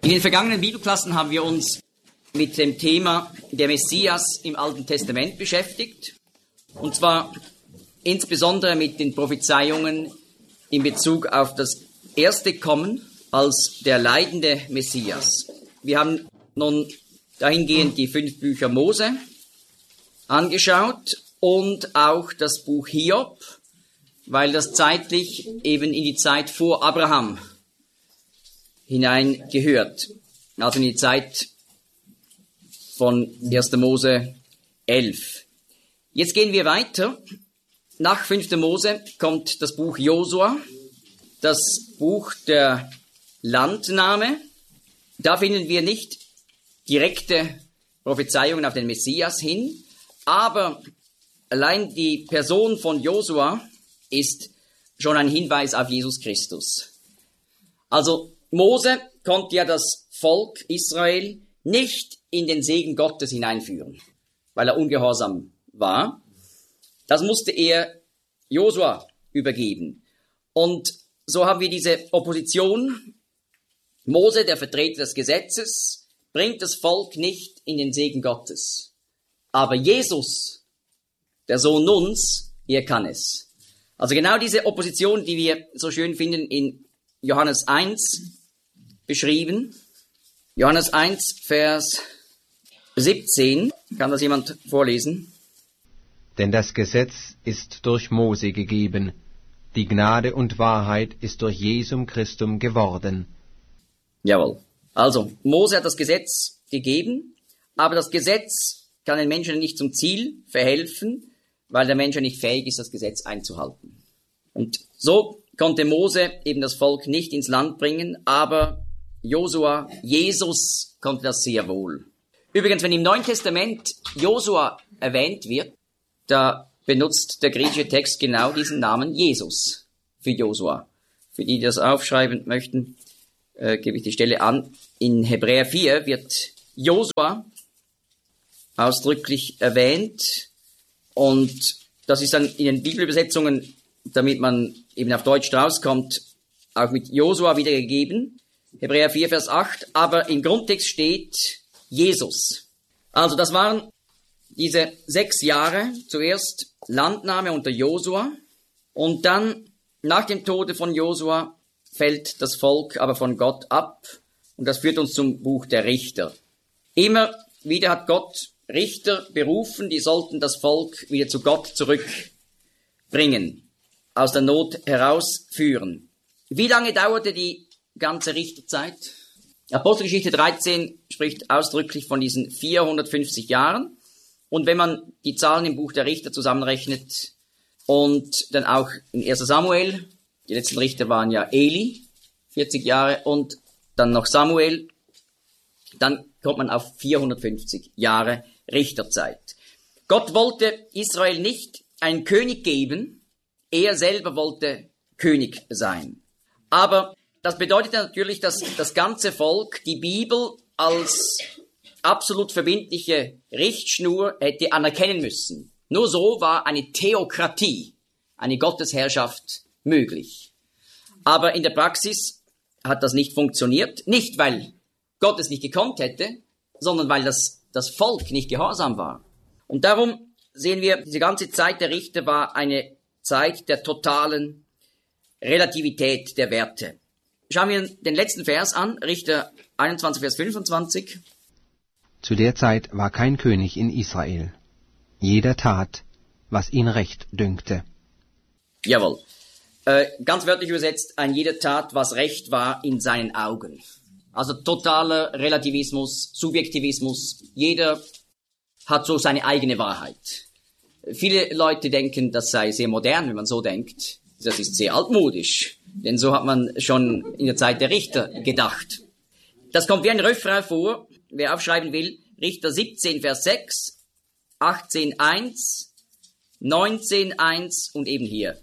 In den vergangenen Bibelklassen haben wir uns mit dem Thema der Messias im Alten Testament beschäftigt. Und zwar insbesondere mit den Prophezeiungen in Bezug auf das erste Kommen als der leidende Messias. Wir haben nun dahingehend die 5 Bücher Mose angeschaut und auch das Buch Hiob, weil das zeitlich eben in die Zeit vor Abraham hineingehört. Also in die Zeit von 1. Mose 11. Jetzt gehen wir weiter. Nach 5. Mose kommt das Buch Josua, das Buch der Landnahme. Da finden wir nicht direkte Prophezeiungen auf den Messias hin, aber allein die Person von Josua ist schon ein Hinweis auf Jesus Christus. Also Mose konnte ja das Volk Israel nicht in den Segen Gottes hineinführen, weil er ungehorsam war. Das musste er Josua übergeben. Und so haben wir diese Opposition. Mose, der Vertreter des Gesetzes, bringt das Volk nicht in den Segen Gottes. Aber Jesus, der Sohn Nuns, er kann es. Also genau diese Opposition, die wir so schön finden in Johannes 1 beschrieben. Johannes 1, Vers 17. Kann das jemand vorlesen? Denn das Gesetz ist durch Mose gegeben, die Gnade und Wahrheit ist durch Jesum Christum geworden. Jawohl. Also, Mose hat das Gesetz gegeben, aber das Gesetz kann den Menschen nicht zum Ziel verhelfen, weil der Mensch nicht fähig ist, das Gesetz einzuhalten. Und so konnte Mose eben das Volk nicht ins Land bringen, aber Josua, Jesus, konnte das sehr wohl. Übrigens, wenn im Neuen Testament Josua erwähnt wird, da benutzt der griechische Text genau diesen Namen Jesus für Josua. Für die das aufschreiben möchten, gebe ich die Stelle an. In Hebräer 4 wird Josua ausdrücklich erwähnt und das ist dann in den Bibelübersetzungen, damit man eben auf Deutsch rauskommt, auch mit Josua wiedergegeben. Hebräer 4, Vers 8, aber im Grundtext steht Jesus. Also das waren diese 6 Jahre, zuerst Landnahme unter Josua und dann nach dem Tode von Josua fällt das Volk aber von Gott ab und das führt uns zum Buch der Richter. Immer wieder hat Gott Richter berufen, die sollten das Volk wieder zu Gott zurückbringen, aus der Not herausführen. Wie lange dauerte die ganze Richterzeit? Apostelgeschichte 13 spricht ausdrücklich von diesen 450 Jahren. Und wenn man die Zahlen im Buch der Richter zusammenrechnet und dann auch in 1. Samuel, die letzten Richter waren ja Eli, 40 Jahre, und dann noch Samuel, dann kommt man auf 450 Jahre Richterzeit. Gott wollte Israel nicht einen König geben, er selber wollte König sein. Aber das bedeutet natürlich, dass das ganze Volk die Bibel als absolut verbindliche Richtschnur hätte anerkennen müssen. Nur so war eine Theokratie, eine Gottesherrschaft möglich. Aber in der Praxis hat das nicht funktioniert, nicht weil Gott es nicht gekonnt hätte, sondern weil das Volk nicht gehorsam war. Und darum sehen wir, diese ganze Zeit der Richter war eine Zeit der totalen Relativität der Werte. Schauen wir den letzten Vers an, Richter 21, Vers 25. Zu der Zeit war kein König in Israel. Jeder tat, was ihn recht dünkte. Jawohl. Ganz wörtlich übersetzt, ein jeder tat, was recht war in seinen Augen. Also totaler Relativismus, Subjektivismus. Jeder hat so seine eigene Wahrheit. Viele Leute denken, das sei sehr modern, wenn man so denkt. Das ist sehr altmodisch. Denn so hat man schon in der Zeit der Richter gedacht. Das kommt wie ein Refrain vor, wer aufschreiben will. Richter 17, Vers 6, 18, 1, 19, 1 und eben hier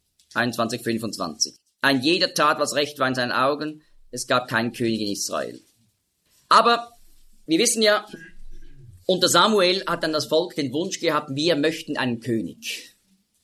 21, 25. Ein jeder tat, was recht war in seinen Augen. Es gab keinen König in Israel. Aber wir wissen ja, unter Samuel hat dann das Volk den Wunsch gehabt, wir möchten einen König.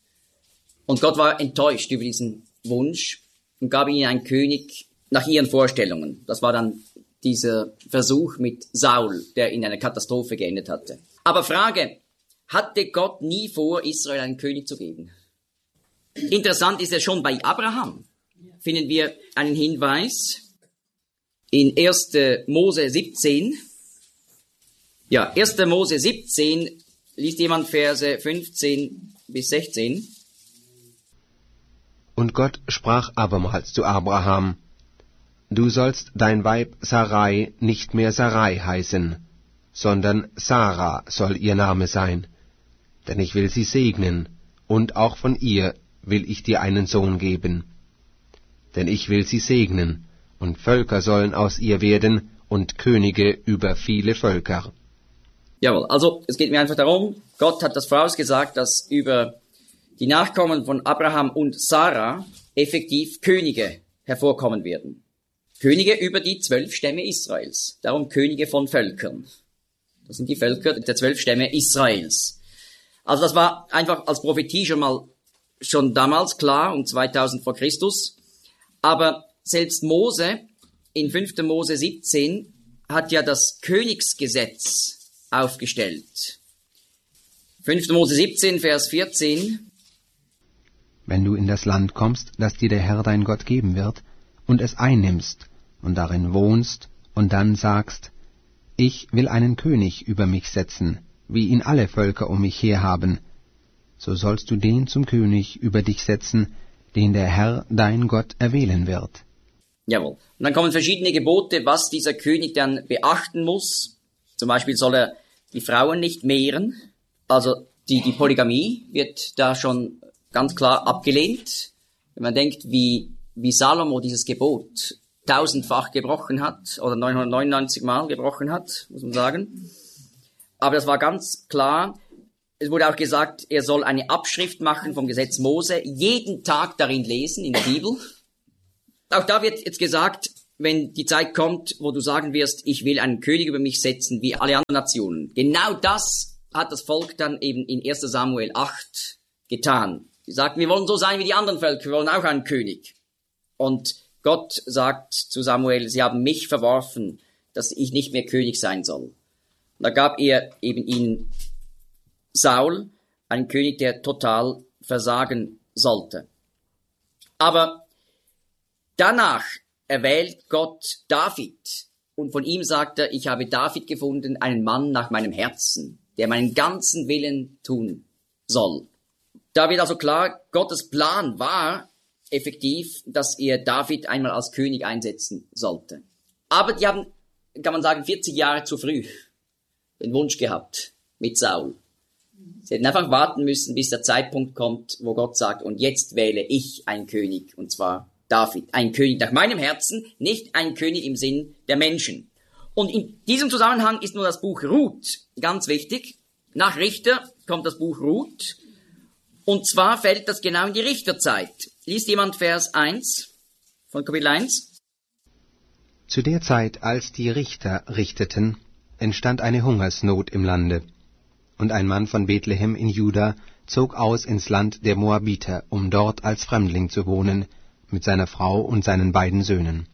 Und Gott war enttäuscht über diesen Wunsch und gab ihnen einen König nach ihren Vorstellungen. Das war dann dieser Versuch mit Saul, der in einer Katastrophe geendet hatte. Aber Frage, hatte Gott nie vor, Israel einen König zu geben? Interessant ist ja schon bei Abraham. Finden wir einen Hinweis in 1. Mose 17. Ja, 1. Mose 17, liest jemand Verse 15 bis 16. Und Gott sprach abermals zu Abraham: Du sollst dein Weib Sarai nicht mehr Sarai heißen, sondern Sarah soll ihr Name sein, denn ich will sie segnen, und auch von ihr will ich dir einen Sohn geben. Denn ich will sie segnen, und Völker sollen aus ihr werden, und Könige über viele Völker. Jawohl, also es geht mir einfach darum, Gott hat das vorausgesagt, dass über die Nachkommen von Abraham und Sarah effektiv Könige hervorkommen werden. Könige über die 12 Stämme Israels, darum Könige von Völkern. Das sind die Völker der 12 Stämme Israels. Also das war einfach als Prophetie schon damals klar, um 2000 vor Christus. Aber selbst Mose, in 5. Mose 17, hat ja das Königsgesetz aufgestellt. 5. Mose 17, Vers 14. Wenn du in das Land kommst, das dir der Herr dein Gott geben wird, und es einnimmst und darin wohnst, und dann sagst: Ich will einen König über mich setzen, wie ihn alle Völker um mich her haben, so sollst du den zum König über dich setzen, den der Herr dein Gott erwählen wird. Jawohl. Und dann kommen verschiedene Gebote, was dieser König dann beachten muss. Zum Beispiel soll er die Frauen nicht mehren. Also die Polygamie wird da schon ganz klar abgelehnt. Wenn man denkt, wie Salomo dieses Gebot 1000-fach gebrochen hat, oder 999 Mal gebrochen hat, muss man sagen. Aber das war ganz klar. Es wurde auch gesagt, er soll eine Abschrift machen vom Gesetz Mose, jeden Tag darin lesen, in der Bibel. Auch da wird jetzt gesagt, wenn die Zeit kommt, wo du sagen wirst, ich will einen König über mich setzen, wie alle anderen Nationen. Genau das hat das Volk dann eben in 1. Samuel 8 getan. Sie sagten, wir wollen so sein wie die anderen Völker, wir wollen auch einen König. Und Gott sagt zu Samuel, sie haben mich verworfen, dass ich nicht mehr König sein soll. Und da gab er eben ihnen Saul, einen König, der total versagen sollte. Aber danach erwählt Gott David. Und von ihm sagt er, ich habe David gefunden, einen Mann nach meinem Herzen, der meinen ganzen Willen tun soll. Da wird also klar, Gottes Plan war effektiv, dass er David einmal als König einsetzen sollte. Aber die haben, kann man sagen, 40 Jahre zu früh den Wunsch gehabt mit Saul. Sie hätten einfach warten müssen, bis der Zeitpunkt kommt, wo Gott sagt, und jetzt wähle ich einen König, und zwar David. Ein König nach meinem Herzen, nicht ein König im Sinn der Menschen. Und in diesem Zusammenhang ist nur das Buch Ruth ganz wichtig. Nach Richter kommt das Buch Ruth. Und zwar fällt das genau in die Richterzeit. Liest jemand Vers 1 von Kapitel 1? Zu der Zeit, als die Richter richteten, entstand eine Hungersnot im Lande. Und ein Mann von Bethlehem in Juda zog aus ins Land der Moabiter, um dort als Fremdling zu wohnen, mit seiner Frau und seinen beiden Söhnen.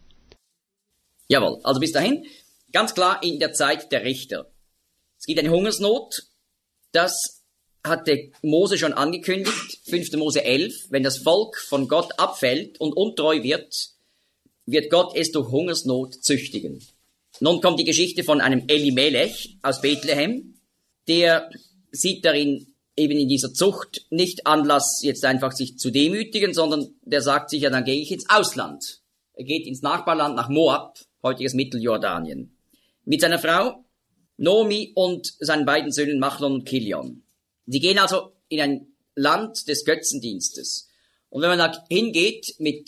Jawohl, also bis dahin, ganz klar in der Zeit der Richter. Es gibt eine Hungersnot, das hatte Mose schon angekündigt, 5. Mose 11, wenn das Volk von Gott abfällt und untreu wird, wird Gott es durch Hungersnot züchtigen. Nun kommt die Geschichte von einem Elimelech aus Bethlehem, der sieht darin eben in dieser Zucht nicht Anlass, jetzt einfach sich zu demütigen, sondern der sagt sich, ja, dann gehe ich ins Ausland. Er geht ins Nachbarland nach Moab, heutiges Mitteljordanien, mit seiner Frau Nomi und seinen beiden Söhnen Machlon und Kilion. Sie gehen also in ein Land des Götzendienstes. Und wenn man da hingeht mit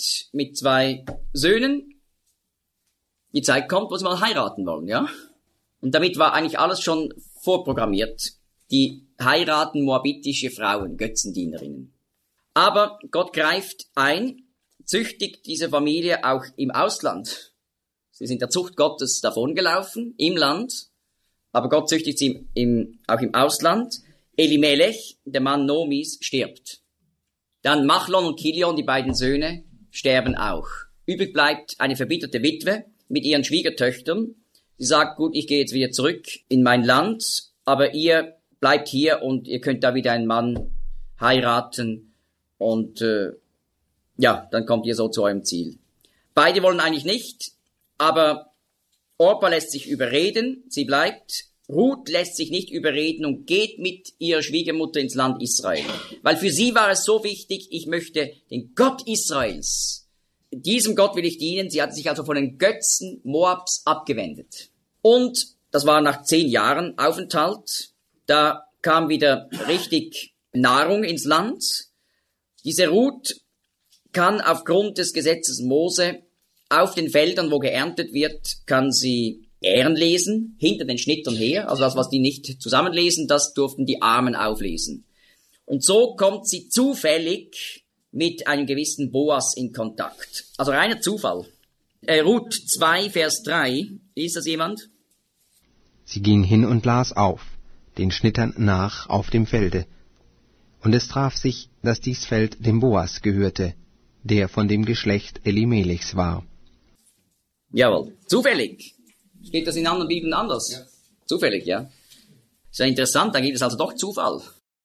2 Söhnen, die Zeit kommt, wo sie mal heiraten wollen, ja? Und damit war eigentlich alles schon vorprogrammiert. Die heiraten moabitische Frauen, Götzendienerinnen. Aber Gott greift ein, züchtigt diese Familie auch im Ausland. Sie sind der Zucht Gottes davongelaufen, im Land, aber Gott züchtigt sie auch im Ausland. Elimelech, der Mann Nomis, stirbt. Dann Machlon und Kilion, die beiden Söhne, sterben auch. Übrig bleibt eine verbitterte Witwe, mit ihren Schwiegertöchtern. Sie sagt, gut, ich gehe jetzt wieder zurück in mein Land, aber ihr bleibt hier und ihr könnt da wieder einen Mann heiraten und dann kommt ihr so zu eurem Ziel. Beide wollen eigentlich nicht, aber Orpa lässt sich überreden, sie bleibt. Ruth lässt sich nicht überreden und geht mit ihrer Schwiegermutter ins Land Israel. Weil für sie war es so wichtig, ich möchte den Gott Israels, diesem Gott will ich dienen. Sie hat sich also von den Götzen Moabs abgewendet. Und das war nach 10 Jahren Aufenthalt. Da kam wieder richtig Nahrung ins Land. Diese Ruth kann aufgrund des Gesetzes Mose auf den Feldern, wo geerntet wird, kann sie Ähren lesen, hinter den Schnittern her. Also das, was die nicht zusammenlesen, das durften die Armen auflesen. Und so kommt sie zufällig mit einem gewissen Boas in Kontakt. Also reiner Zufall. Ruth 2, Vers 3. Liest das jemand? Sie ging hin und las auf, den Schnittern nach auf dem Felde. Und es traf sich, dass dies Feld dem Boas gehörte, der von dem Geschlecht Elimelechs war. Jawohl, zufällig. Steht das in anderen Bibeln anders? Ja. Zufällig, ja. Ist ja interessant, dann gibt es also doch Zufall.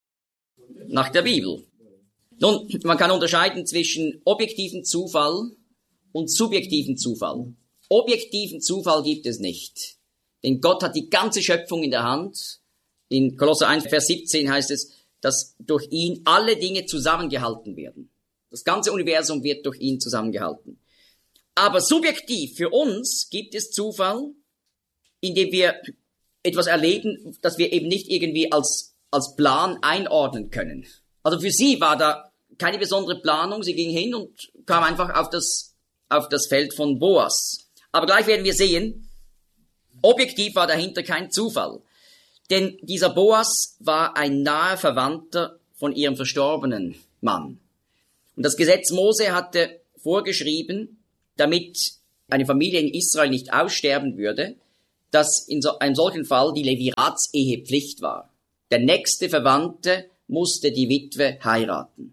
Nach der Bibel. Nun, man kann unterscheiden zwischen objektiven Zufall und subjektiven Zufall. Objektiven Zufall gibt es nicht. Denn Gott hat die ganze Schöpfung in der Hand. In Kolosser 1, Vers 17 heißt es, dass durch ihn alle Dinge zusammengehalten werden. Das ganze Universum wird durch ihn zusammengehalten. Aber subjektiv für uns gibt es Zufall, indem wir etwas erleben, das wir eben nicht irgendwie als Plan einordnen können. Also für sie war da keine besondere Planung, sie ging hin und kam einfach auf das Feld von Boas. Aber gleich werden wir sehen, objektiv war dahinter kein Zufall. Denn dieser Boas war ein naher Verwandter von ihrem verstorbenen Mann. Und das Gesetz Mose hatte vorgeschrieben, damit eine Familie in Israel nicht aussterben würde, dass in einem solchen Fall die Leviratsehe Pflicht war. Der nächste Verwandte musste die Witwe heiraten.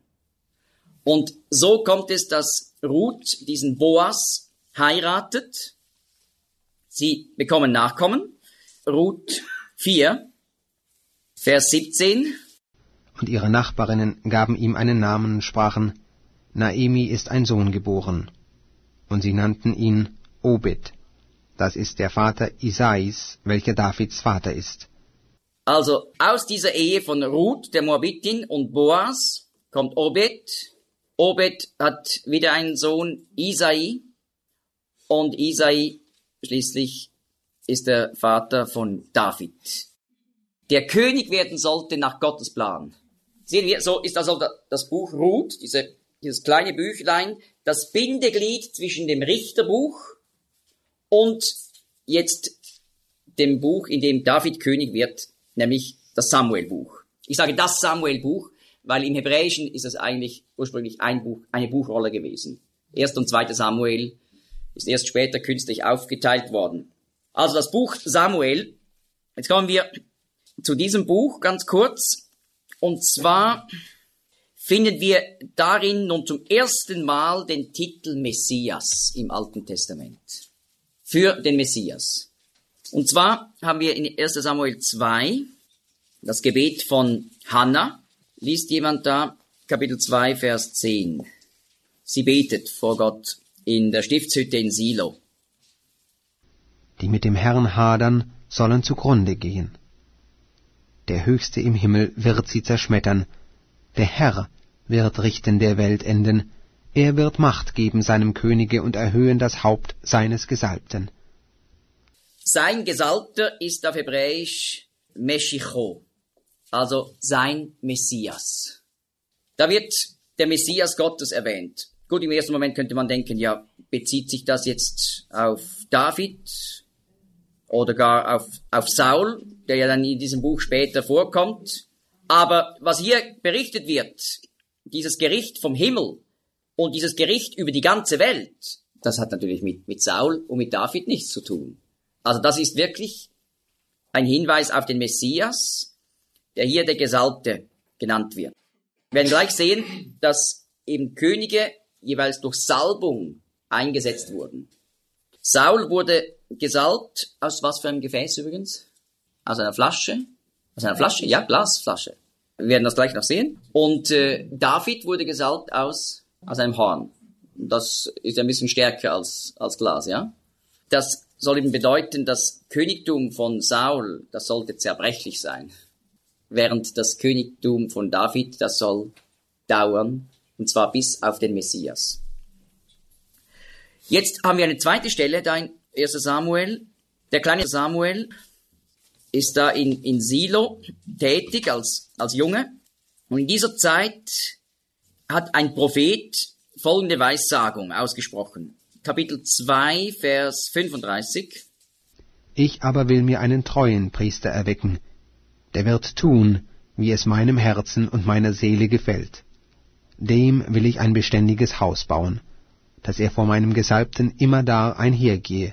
Und so kommt es, dass Ruth diesen Boas heiratet. Sie bekommen Nachkommen. Ruth 4, Vers 17. Und ihre Nachbarinnen gaben ihm einen Namen und sprachen, Naemi ist ein Sohn geboren. Und sie nannten ihn Obed. Das ist der Vater Isais, welcher Davids Vater ist. Also aus dieser Ehe von Ruth, der Moabitin, und Boas kommt Obed. Obed hat wieder einen Sohn, Isai. Und Isai schließlich ist der Vater von David, der König werden sollte nach Gottes Plan. Sehen wir, so ist also das Buch Ruth, dieses kleine Büchlein, das Bindeglied zwischen dem Richterbuch und jetzt dem Buch, in dem David König wird, nämlich das Samuelbuch. Ich sage das Samuelbuch, weil im Hebräischen ist es eigentlich ursprünglich eine Buchrolle gewesen. 1. und 2. Samuel ist erst später künstlich aufgeteilt worden. Also das Buch Samuel. Jetzt kommen wir zu diesem Buch ganz kurz. Und zwar finden wir darin nun zum ersten Mal den Titel Messias im Alten Testament. Für den Messias. Und zwar haben wir in 1. Samuel 2 das Gebet von Hannah. Liest jemand da? Kapitel 2, Vers 10. Sie betet vor Gott in der Stiftshütte in Silo. Die mit dem Herrn hadern, sollen zugrunde gehen. Der Höchste im Himmel wird sie zerschmettern. Der Herr wird richten der Weltenden. Er wird Macht geben seinem Könige und erhöhen das Haupt seines Gesalbten. Sein Gesalbter ist auf Hebräisch Meshicho, also sein Messias. Da wird der Messias Gottes erwähnt. Gut, im ersten Moment könnte man denken, ja, bezieht sich das jetzt auf David oder gar auf Saul, der ja dann in diesem Buch später vorkommt. Aber was hier berichtet wird, dieses Gericht vom Himmel und dieses Gericht über die ganze Welt, das hat natürlich mit Saul und mit David nichts zu tun. Also das ist wirklich ein Hinweis auf den Messias, der hier der Gesalbte genannt wird. Wir werden gleich sehen, dass eben Könige jeweils durch Salbung eingesetzt wurden. Saul wurde gesalbt, aus was für einem Gefäß übrigens? Aus einer Flasche? Aus einer Flasche? Ja, Glasflasche. Wir werden das gleich noch sehen. Und David wurde gesalbt aus einem Horn. Das ist ein bisschen stärker als Glas, ja. Das soll eben bedeuten, das Königtum von Saul, das sollte zerbrechlich sein. Während das Königtum von David, das soll dauern, und zwar bis auf den Messias. Jetzt haben wir eine zweite Stelle, da in 1. Samuel. Der kleine Samuel ist da in Silo tätig als Junge. Und in dieser Zeit hat ein Prophet folgende Weissagung ausgesprochen. Kapitel 2, Vers 35. Ich aber will mir einen treuen Priester erwecken, der wird tun, wie es meinem Herzen und meiner Seele gefällt. Dem will ich ein beständiges Haus bauen, dass er vor meinem Gesalbten immerdar einhergehe.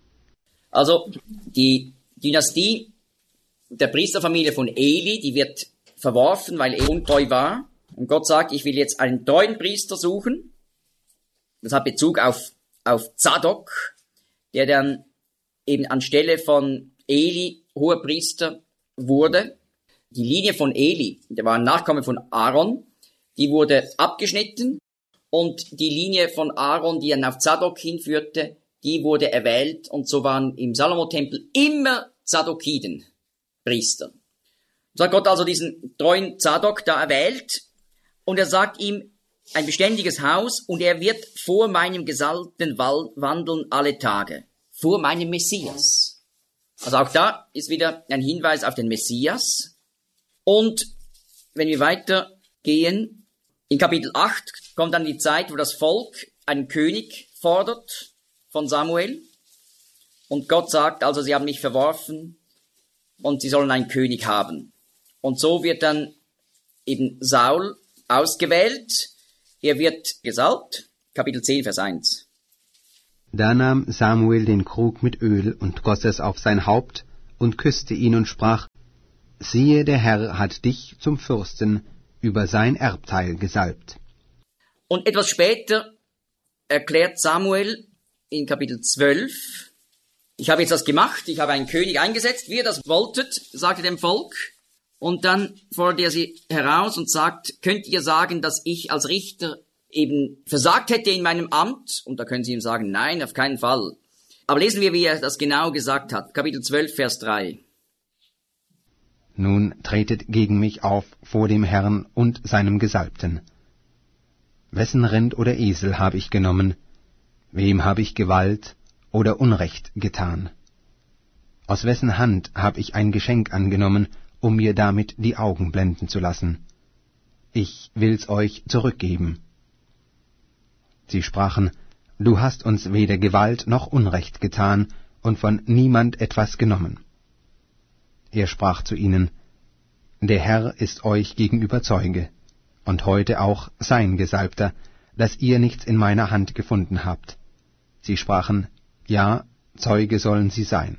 Also die Dynastie der Priesterfamilie von Eli, die wird verworfen, weil er untreu war. Und Gott sagt, ich will jetzt einen treuen Priester suchen. Das hat Bezug auf Zadok, der dann eben anstelle von Eli Hohepriester wurde. Die Linie von Eli, der war ein Nachkomme von Aaron, die wurde abgeschnitten und die Linie von Aaron, die dann auf Zadok hinführte, die wurde erwählt und so waren im Salomo-Tempel immer Zadokiden, Priester. So hat Gott also diesen treuen Zadok da erwählt und er sagt ihm, ein beständiges Haus und er wird vor meinem Gesalbten wandeln alle Tage. Vor meinem Messias. Also auch da ist wieder ein Hinweis auf den Messias. Und wenn wir weitergehen, in Kapitel 8 kommt dann die Zeit, wo das Volk einen König fordert von Samuel. Und Gott sagt, also sie haben mich verworfen und sie sollen einen König haben. Und so wird dann eben Saul ausgewählt. Er wird gesalbt, Kapitel 10, Vers 1. Da nahm Samuel den Krug mit Öl und goss es auf sein Haupt und küsste ihn und sprach, siehe, der Herr hat dich zum Fürsten über sein Erbteil gesalbt. Und etwas später erklärt Samuel in Kapitel 12, ich habe jetzt das gemacht, ich habe einen König eingesetzt, wie ihr das wolltet, sagte dem Volk. Und dann fordert er sie heraus und sagt, könnt ihr sagen, dass ich als Richter eben versagt hätte in meinem Amt? Und da können sie ihm sagen, nein, auf keinen Fall. Aber lesen wir, wie er das genau gesagt hat. Kapitel 12, Vers 3. Nun tretet gegen mich auf vor dem Herrn und seinem Gesalbten. Wessen Rind oder Esel habe ich genommen? Wem habe ich Gewalt oder Unrecht getan? Aus wessen Hand habe ich ein Geschenk angenommen, um mir damit die Augen blenden zu lassen? Ich will's euch zurückgeben. Sie sprachen, du hast uns weder Gewalt noch Unrecht getan und von niemand etwas genommen. Er sprach zu ihnen, der Herr ist euch gegenüber Zeuge, und heute auch sein Gesalbter, dass ihr nichts in meiner Hand gefunden habt. Sie sprachen, ja, Zeuge sollen sie sein.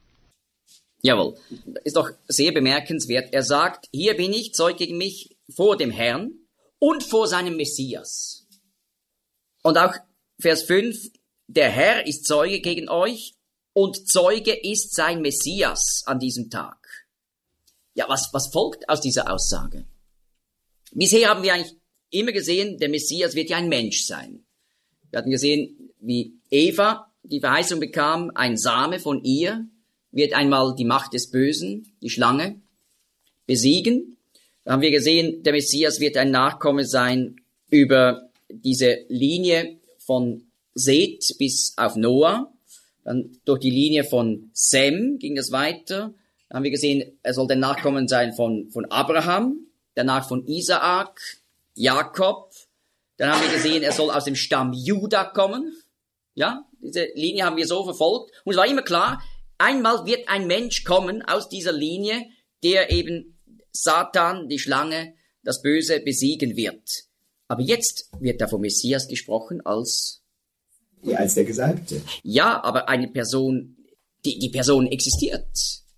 Jawohl, ist doch sehr bemerkenswert. Er sagt, hier bin ich, Zeug gegen mich vor dem Herrn und vor seinem Messias. Und auch Vers 5, der Herr ist Zeuge gegen euch und Zeuge ist sein Messias an diesem Tag. Ja, was folgt aus dieser Aussage? Bisher haben wir eigentlich immer gesehen, der Messias wird ja ein Mensch sein. Wir hatten gesehen, wie Eva die Verheißung bekam, ein Same von ihr wird einmal die Macht des Bösen, die Schlange, besiegen. Da haben wir gesehen, der Messias wird ein Nachkomme sein über diese Linie von Seth bis auf Noah. Dann durch die Linie von Sem ging es weiter. Da haben wir gesehen, er soll der Nachkommen sein von Abraham, danach von Isaak, Jakob. Dann haben wir gesehen, er soll aus dem Stamm Juda kommen. Ja, diese Linie haben wir so verfolgt. Und es war immer klar, einmal wird ein Mensch kommen aus dieser Linie, der eben Satan, die Schlange, das Böse besiegen wird. Aber jetzt wird da vom Messias gesprochen als der Gesalbte. Ja, aber eine Person, die Person existiert.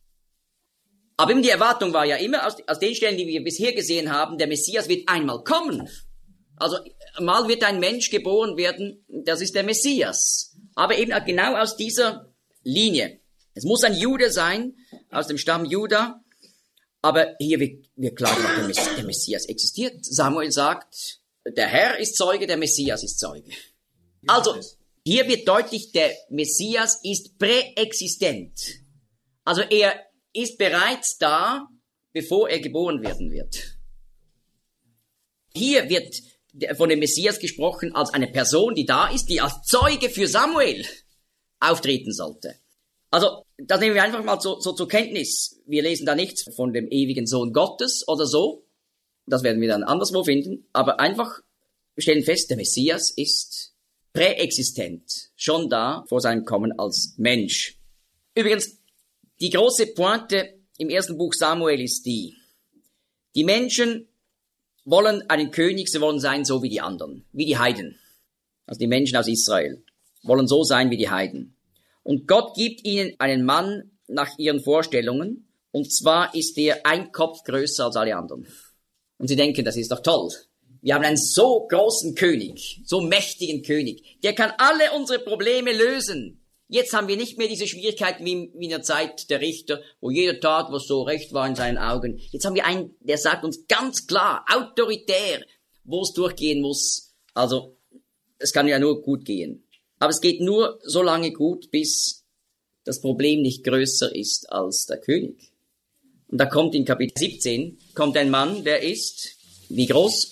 Aber eben die Erwartung war ja immer, aus den Stellen, die wir bisher gesehen haben, der Messias wird einmal kommen. Also mal wird ein Mensch geboren werden, das ist der Messias. aber eben genau aus dieser Linie. Es muss ein Jude sein, aus dem Stamm Juda, aber hier wird klar gemacht, der Messias existiert. Samuel sagt, der Herr ist Zeuge, der Messias ist Zeuge. Also, hier wird deutlich, der Messias ist präexistent. Also er ist bereits da, bevor er geboren werden wird. Hier wird von dem Messias gesprochen als eine Person, die da ist, die als Zeuge für Samuel auftreten sollte. Also, das nehmen wir einfach mal so zur Kenntnis. Wir lesen da nichts von dem ewigen Sohn Gottes oder so. Das werden wir dann anderswo finden. Aber einfach stellen fest, der Messias ist präexistent, schon da vor seinem Kommen als Mensch. Übrigens, die große Pointe im ersten Buch Samuel ist die Menschen wollen einen König, sie wollen sein so wie die anderen, wie die Heiden. Also die Menschen aus Israel wollen so sein wie die Heiden. Und Gott gibt ihnen einen Mann nach ihren Vorstellungen, und zwar ist er ein Kopf größer als alle anderen. Und sie denken, das ist doch toll. Wir haben einen so großen König, so mächtigen König, der kann alle unsere Probleme lösen. Jetzt haben wir nicht mehr diese Schwierigkeiten wie in der Zeit der Richter, wo jeder tat, was so recht war in seinen Augen. Jetzt haben wir einen, der sagt uns ganz klar, autoritär, wo es durchgehen muss. Also, es kann ja nur gut gehen. Aber es geht nur so lange gut, bis das Problem nicht größer ist als der König. Und da kommt in Kapitel 17, kommt ein Mann, der ist, wie groß?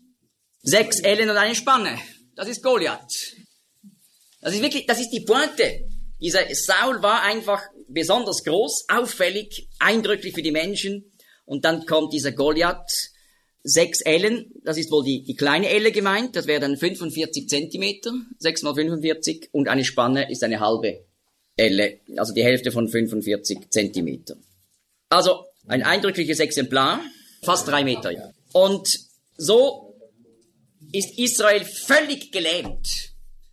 6 Ellen und eine Spanne. Das ist Goliath. Das ist wirklich, das ist die Pointe. Dieser Saul war einfach besonders groß, auffällig, eindrücklich für die Menschen. Und dann kommt dieser Goliath, 6 Ellen, das ist wohl die kleine Elle gemeint, das wäre dann 45 Zentimeter, 6 mal 45, und eine Spanne ist eine halbe Elle, also die Hälfte von 45 Zentimeter. Also ein eindrückliches Exemplar, fast 3 Meter. Ja. Und so ist Israel völlig gelähmt.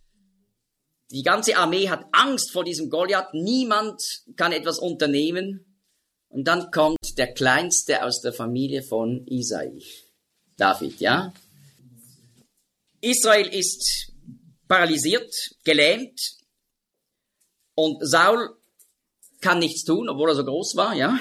Die ganze Armee hat Angst vor diesem Goliath, niemand kann etwas unternehmen. Und dann kommt der Kleinste aus der Familie von Isai, David, ja. Israel ist paralysiert, gelähmt, und Saul kann nichts tun, obwohl er so groß war, ja.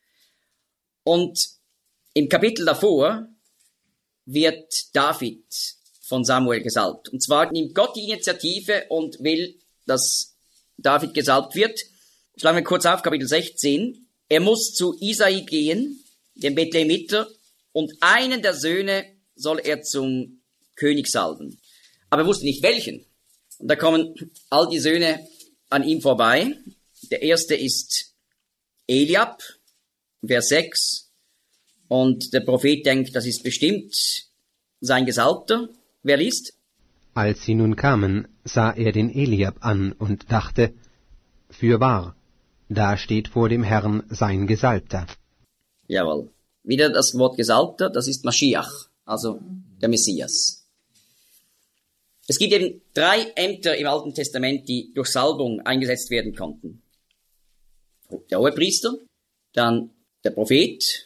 Und im Kapitel davor wird David von Samuel gesalbt. Und zwar nimmt Gott die Initiative und will, dass David gesalbt wird. Schlagen wir kurz auf, Kapitel 16. Er muss zu Isai gehen, dem Bethlehemiter, und einen der Söhne soll er zum König salben. Aber er wusste nicht welchen. Und da kommen all die Söhne an ihm vorbei. Der erste ist Eliab, Vers 6. Und der Prophet denkt, das ist bestimmt sein Gesalbter. Wer liest? Als sie nun kamen, sah er den Eliab an und dachte, fürwahr, da steht vor dem Herrn sein Gesalbter. Jawohl. Wieder das Wort Gesalbter, das ist Maschiach, also der Messias. Es gibt eben 3 Ämter im Alten Testament, die durch Salbung eingesetzt werden konnten. Der Hohepriester, dann der Prophet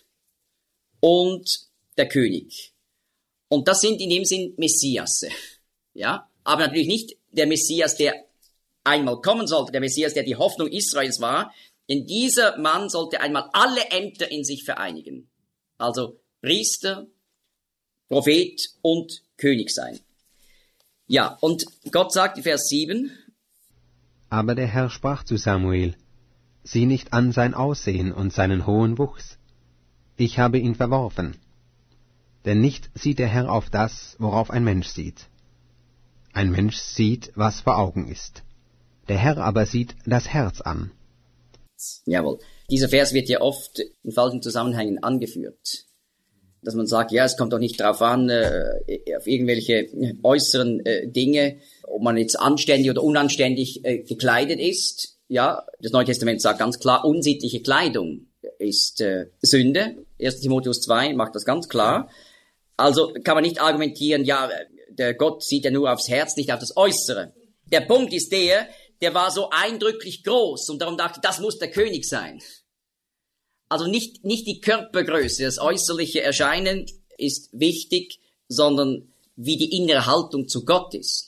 und der König. Und das sind in dem Sinn Messiasse. Ja, aber natürlich nicht der Messias, der einmal kommen sollte, der Messias, der die Hoffnung Israels war, denn dieser Mann sollte einmal alle Ämter in sich vereinigen. Also Priester, Prophet und König sein. Ja, und Gott sagt in Vers 7, aber der Herr sprach zu Samuel, sieh nicht an sein Aussehen und seinen hohen Wuchs. Ich habe ihn verworfen. Denn nicht sieht der Herr auf das, worauf ein Mensch sieht. Ein Mensch sieht, was vor Augen ist. Der Herr aber sieht das Herz an. Jawohl. Dieser Vers wird ja oft in falschen Zusammenhängen angeführt. Dass man sagt, ja, es kommt doch nicht darauf an, auf irgendwelche äußeren Dinge, ob man jetzt anständig oder unanständig gekleidet ist. Ja, das Neue Testament sagt ganz klar, unsittliche Kleidung ist Sünde. 1. Timotheus 2 macht das ganz klar. Also kann man nicht argumentieren, ja, der Gott sieht ja nur aufs Herz, nicht auf das Äußere. Der Punkt ist der war so eindrücklich groß und darum dachte, das muss der König sein. Also nicht die Körpergröße, das äußerliche Erscheinen ist wichtig, sondern wie die innere Haltung zu Gott ist.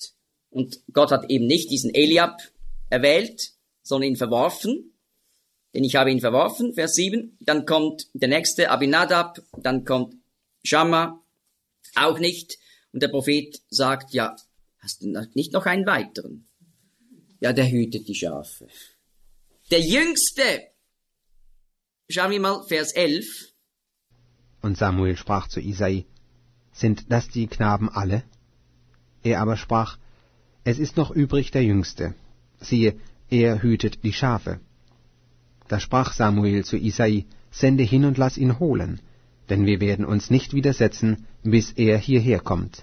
Und Gott hat eben nicht diesen Eliab erwählt, sondern ihn verworfen. Denn ich habe ihn verworfen, Vers 7. Dann kommt der nächste, Abinadab. Dann kommt Schamma, auch nicht. Und der Prophet sagt, ja, hast du nicht noch einen weiteren? Ja, der hütet die Schafe. Der Jüngste. Schauen wir mal, Vers 11. Und Samuel sprach zu Isai, sind das die Knaben alle? Er aber sprach, es ist noch übrig der Jüngste. Siehe, er hütet die Schafe. Da sprach Samuel zu Isai, sende hin und lass ihn holen, denn wir werden uns nicht widersetzen, bis er hierher kommt.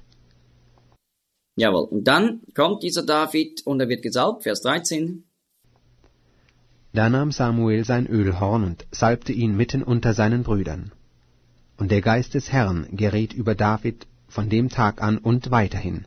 Jawohl, und dann kommt dieser David und er wird gesalbt, Vers 13. Da nahm Samuel sein Ölhorn und salbte ihn mitten unter seinen Brüdern. Und der Geist des Herrn geriet über David von dem Tag an und weiterhin.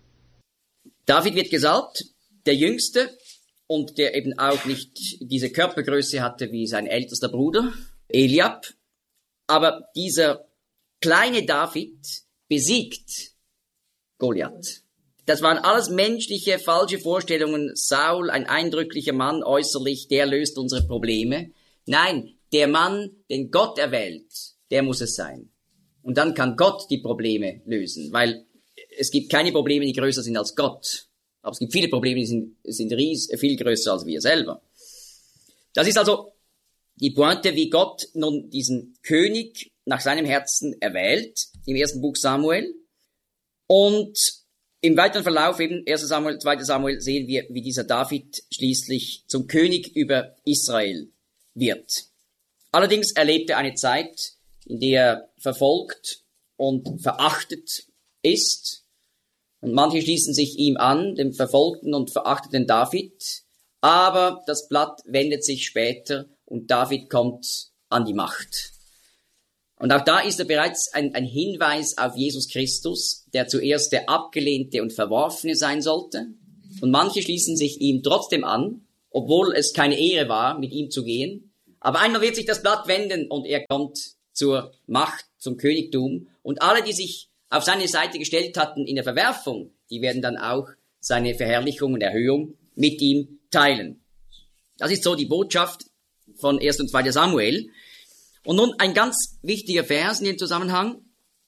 David wird gesalbt, der Jüngste, und der eben auch nicht diese Körpergröße hatte wie sein ältester Bruder, Eliab. Aber dieser kleine David besiegt Goliath. Das waren alles menschliche, falsche Vorstellungen. Saul, ein eindrücklicher Mann äußerlich, der löst unsere Probleme. Nein, der Mann, den Gott erwählt, der muss es sein. Und dann kann Gott die Probleme lösen, weil es gibt keine Probleme, die größer sind als Gott. Aber es gibt viele Probleme, die sind viel größer als wir selber. Das ist also die Pointe, wie Gott nun diesen König nach seinem Herzen erwählt, im ersten Buch Samuel. Und im weiteren Verlauf, eben 1. Samuel, 2. Samuel, sehen wir, wie dieser David schließlich zum König über Israel wird. Allerdings erlebt er eine Zeit, in der er verfolgt und verachtet ist. Und manche schließen sich ihm an, dem verfolgten und verachteten David. Aber das Blatt wendet sich später und David kommt an die Macht. Und auch da ist er bereits ein Hinweis auf Jesus Christus, der zuerst der Abgelehnte und Verworfene sein sollte. Und manche schließen sich ihm trotzdem an, obwohl es keine Ehre war, mit ihm zu gehen. Aber einmal wird sich das Blatt wenden und er kommt zur Macht, zum Königtum. Und alle, die sich auf seine Seite gestellt hatten in der Verwerfung, die werden dann auch seine Verherrlichung und Erhöhung mit ihm teilen. Das ist so die Botschaft von 1. und 2. Samuel. Und nun ein ganz wichtiger Vers in dem Zusammenhang.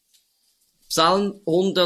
Psalm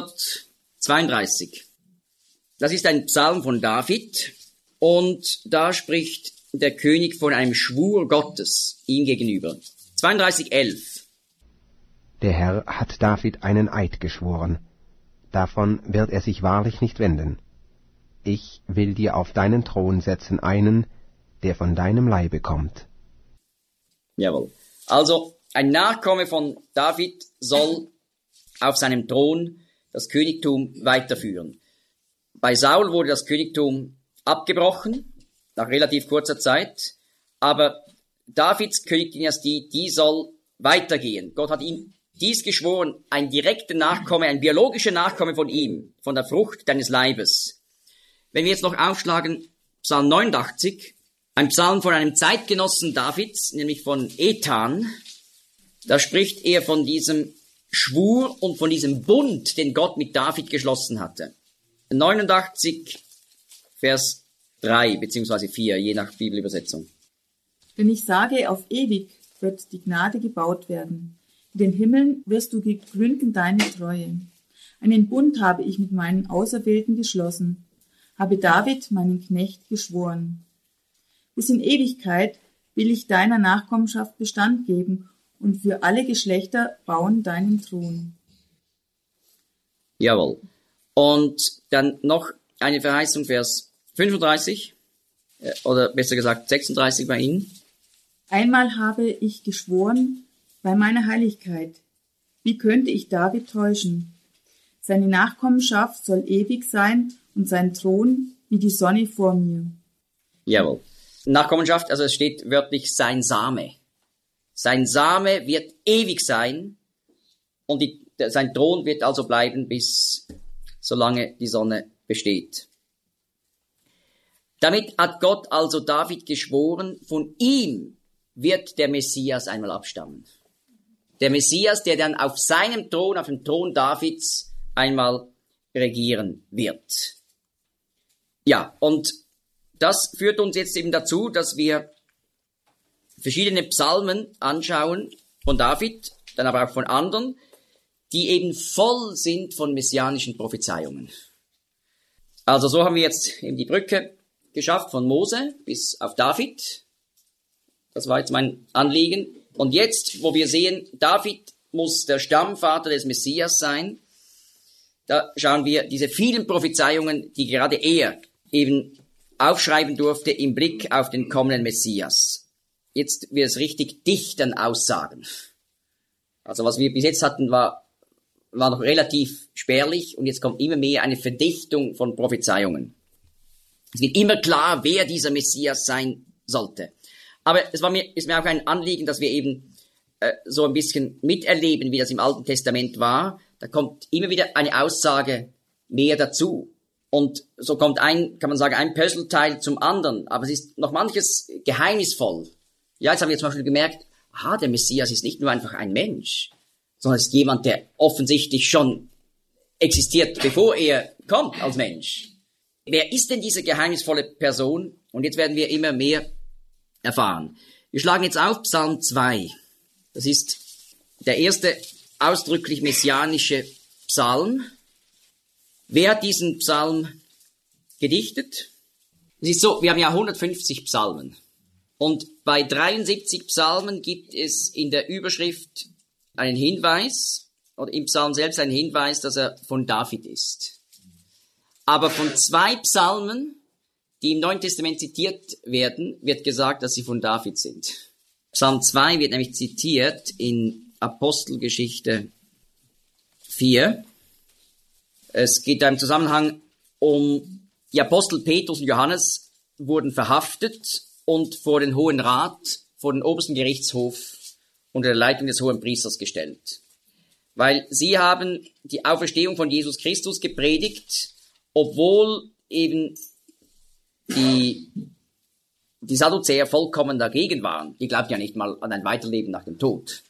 132. Das ist ein Psalm von David. Und da spricht der König von einem Schwur Gottes ihm gegenüber. 32,11. Der Herr hat David einen Eid geschworen. Davon wird er sich wahrlich nicht wenden. Ich will dir auf deinen Thron setzen einen, der von deinem Leibe kommt. Jawohl. Also ein Nachkomme von David soll auf seinem Thron das Königtum weiterführen. Bei Saul wurde das Königtum abgebrochen, nach relativ kurzer Zeit, aber Davids Königsdynastie, die soll weitergehen. Gott hat ihm dies geschworen, ein direkter Nachkomme, ein biologischer Nachkomme von ihm, von der Frucht deines Leibes. Wenn wir jetzt noch aufschlagen, Psalm 89, ein Psalm von einem Zeitgenossen Davids, nämlich von Ethan, da spricht er von diesem Schwur und von diesem Bund, den Gott mit David geschlossen hatte. 89, Vers 3 bzw. 4, je nach Bibelübersetzung. Denn ich sage, auf ewig wird die Gnade gebaut werden. In den Himmeln wirst du gründen deine Treue. Einen Bund habe ich mit meinen Auserwählten geschlossen, habe David, meinen Knecht, geschworen. Bis in Ewigkeit will ich deiner Nachkommenschaft Bestand geben und für alle Geschlechter bauen deinen Thron. Jawohl. Und dann noch eine Verheißung, Vers 35, oder besser gesagt 36 bei Ihnen. Einmal habe ich geschworen, bei meiner Heiligkeit, wie könnte ich David täuschen? Seine Nachkommenschaft soll ewig sein und sein Thron wie die Sonne vor mir. Jawohl. Nachkommenschaft, also es steht wörtlich sein Same. Sein Same wird ewig sein und sein Thron wird also bleiben, bis solange die Sonne besteht. Damit hat Gott also David geschworen, von ihm wird der Messias einmal abstammen. Der Messias, der dann auf seinem Thron, auf dem Thron Davids, einmal regieren wird. Ja, und das führt uns jetzt eben dazu, dass wir verschiedene Psalmen anschauen, von David, dann aber auch von anderen, die eben voll sind von messianischen Prophezeiungen. Also so haben wir jetzt eben die Brücke geschafft von Mose bis auf David. Das war jetzt mein Anliegen. Und jetzt, wo wir sehen, David muss der Stammvater des Messias sein, da schauen wir diese vielen Prophezeiungen, die gerade er eben aufschreiben durfte im Blick auf den kommenden Messias. Jetzt wird es richtig dicht an Aussagen. Also was wir bis jetzt hatten, war noch relativ spärlich und jetzt kommt immer mehr eine Verdichtung von Prophezeiungen. Es wird immer klar, wer dieser Messias sein sollte. Aber ist mir auch ein Anliegen, dass wir eben so ein bisschen miterleben, wie das im Alten Testament war. Da kommt immer wieder eine Aussage mehr dazu. Und so kommt kann man sagen, ein Puzzleteil zum anderen. Aber es ist noch manches geheimnisvoll. Ja, jetzt haben wir zum Beispiel gemerkt, der Messias ist nicht nur einfach ein Mensch, sondern es ist jemand, der offensichtlich schon existiert, bevor er kommt als Mensch. Wer ist denn diese geheimnisvolle Person? Und jetzt werden wir immer mehr erfahren. Wir schlagen jetzt auf Psalm 2. Das ist der erste ausdrücklich messianische Psalm. Wer hat diesen Psalm gedichtet? Es ist so, wir haben ja 150 Psalmen. Und bei 73 Psalmen gibt es in der Überschrift einen Hinweis, oder im Psalm selbst einen Hinweis, dass er von David ist. Aber von 2 Psalmen, die im Neuen Testament zitiert werden, wird gesagt, dass sie von David sind. Psalm 2 wird nämlich zitiert in Apostelgeschichte 4. Es geht da im Zusammenhang um die Apostel Petrus und Johannes wurden verhaftet und vor den Hohen Rat, vor den obersten Gerichtshof unter der Leitung des Hohenpriesters gestellt. Weil sie haben die Auferstehung von Jesus Christus gepredigt, obwohl eben die Sadduzäer vollkommen dagegen waren. Die glaubten ja nicht mal an ein Weiterleben nach dem Tod.